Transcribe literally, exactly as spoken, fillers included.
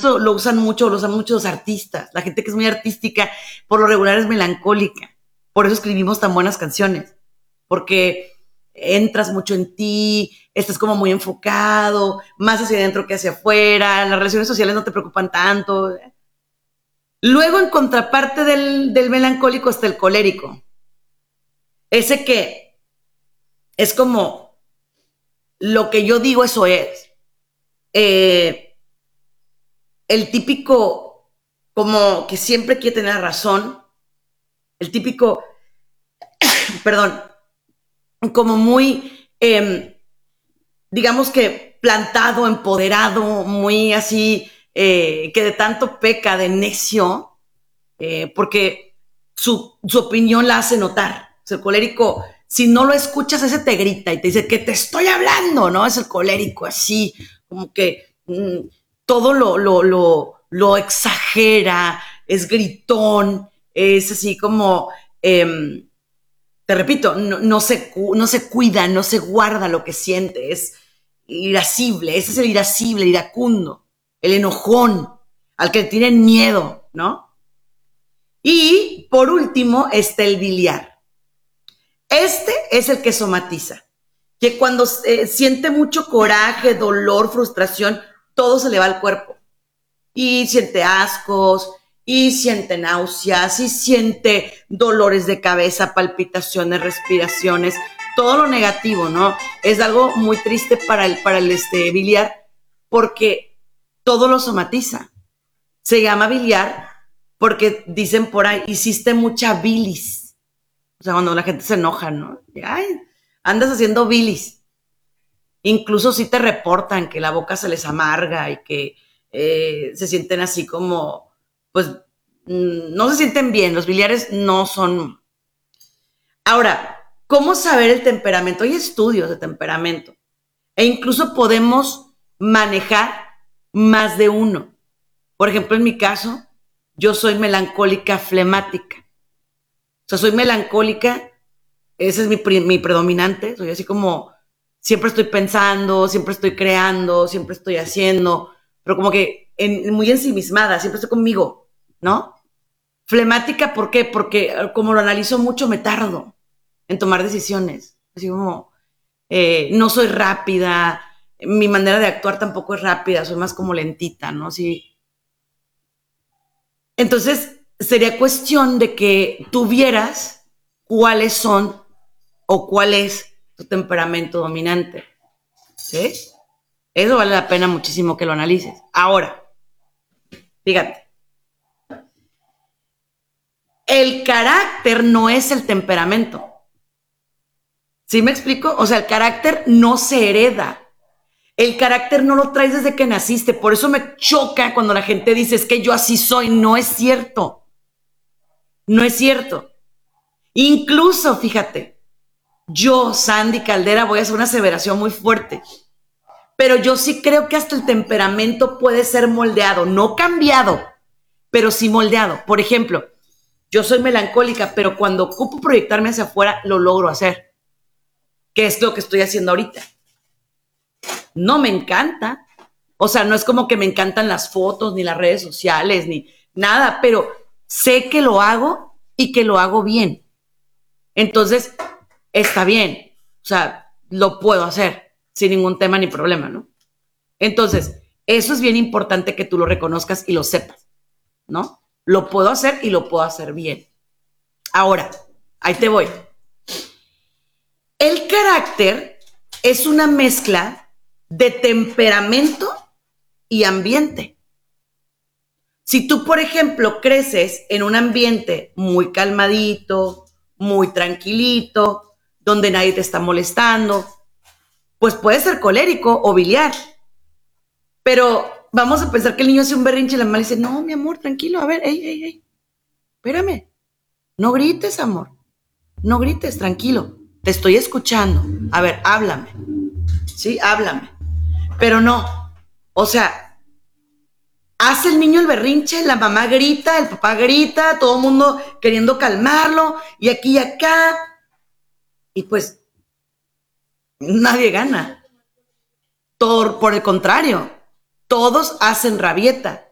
esto lo usan mucho, lo usan muchos artistas. La gente que es muy artística, por lo regular es melancólica. Por eso escribimos tan buenas canciones. Porque entras mucho en ti, estás como muy enfocado, más hacia adentro que hacia afuera, las relaciones sociales no te preocupan tanto. Luego, en contraparte del, del melancólico, está el colérico. Ese que es como lo que yo digo, eso es. Eh, el típico, como que siempre quiere tener razón. El típico, perdón, como muy, eh, digamos que plantado, empoderado, muy así, eh, que de tanto peca de necio, eh, porque su, su opinión la hace notar. O sea, el colérico, si no lo escuchas, ese te grita y te dice que te estoy hablando, ¿no? Es el colérico así, como que mmm, todo lo, lo, lo, lo exagera, es gritón, es así como, eh, te repito, no, no, se, no se cuida, no se guarda lo que siente, es irascible, ese es el irascible, el iracundo, el enojón, al que le tienen miedo, ¿no? Y por último está el biliar. Este es el que somatiza, que cuando eh, siente mucho coraje, dolor, frustración, todo se le va al cuerpo. Y siente ascos, y siente náuseas, y siente dolores de cabeza, palpitaciones, respiraciones, todo lo negativo, ¿no? Es algo muy triste para el, para el este, biliar, porque todo lo somatiza. Se llama biliar porque dicen por ahí, hiciste mucha bilis. O sea, cuando la gente se enoja, ¿no? Ay, andas haciendo bilis. Incluso sí te reportan que la boca se les amarga y que eh, se sienten así como, pues, mmm, no se sienten bien. Los biliares no son. Ahora, ¿cómo saber el temperamento? Hay estudios de temperamento. E incluso podemos manejar más de uno. Por ejemplo, en mi caso, yo soy melancólica flemática. O sea, soy melancólica, ese es mi, pre, mi predominante, soy así como, siempre estoy pensando, siempre estoy creando, siempre estoy haciendo, pero como que en, muy ensimismada, siempre estoy conmigo, ¿no? Flemática, ¿por qué? Porque como lo analizo mucho, me tardo en tomar decisiones. Así como, eh, no soy rápida, mi manera de actuar tampoco es rápida, soy más como lentita, ¿no? Sí. Entonces, sería cuestión de que tuvieras cuáles son o cuál es tu temperamento dominante. ¿Sí? Eso vale la pena muchísimo que lo analices. Ahora, fíjate. El carácter no es el temperamento. ¿Sí me explico? O sea, el carácter no se hereda. El carácter no lo traes desde que naciste. Por eso me choca cuando la gente dice, es que yo así soy. No es cierto. No es cierto. Incluso, fíjate, yo, Sandy Caldera, voy a hacer una aseveración muy fuerte. Pero yo sí creo que hasta el temperamento puede ser moldeado. No cambiado, pero sí moldeado. Por ejemplo, yo soy melancólica, pero cuando ocupo proyectarme hacia afuera, lo logro hacer. ¿Qué es lo que estoy haciendo ahorita? No me encanta. O sea, no es como que me encantan las fotos, ni las redes sociales, ni nada, pero sé que lo hago y que lo hago bien. Entonces, está bien. O sea, lo puedo hacer sin ningún tema ni problema, ¿no? Entonces, eso es bien importante que tú lo reconozcas y lo sepas, ¿no? Lo puedo hacer y lo puedo hacer bien. Ahora, ahí te voy. El carácter es una mezcla de temperamento y ambiente. Si tú, por ejemplo, creces en un ambiente muy calmadito, muy tranquilito, donde nadie te está molestando, pues puedes ser colérico o biliar. Pero vamos a pensar que el niño hace un berrinche y la mamá le dice, no, mi amor, tranquilo, a ver, ey, ey, ey, espérame, no grites, amor, no grites, tranquilo, te estoy escuchando, a ver, háblame, sí, háblame, pero no, o sea, hace el niño el berrinche, la mamá grita, el papá grita, todo el mundo queriendo calmarlo, y aquí y acá, y pues nadie gana, todo por el contrario, todos hacen rabieta.